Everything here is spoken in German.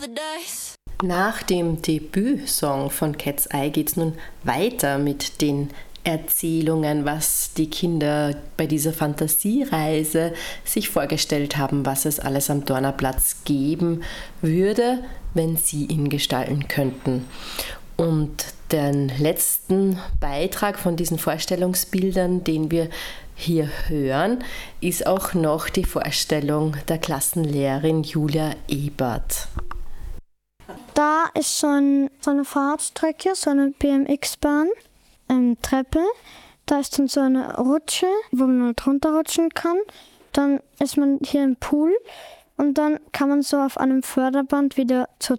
Nach dem Debütsong von Cat's Eye geht es nun weiter mit den Erzählungen, was die Kinder bei dieser Fantasiereise sich vorgestellt haben, was es alles am Dornerplatz geben würde, wenn sie ihn gestalten könnten. Und den letzten Beitrag von diesen Vorstellungsbildern, den wir hier hören, ist auch noch die Vorstellung der Klassenlehrerin Julia Ebert. Da ist so eine Fahrradstrecke, so eine BMX-Bahn, eine Treppe. Da ist dann so eine Rutsche, wo man halt runterrutschen kann. Dann ist man hier im Pool und dann kann man so auf einem Förderband wieder zur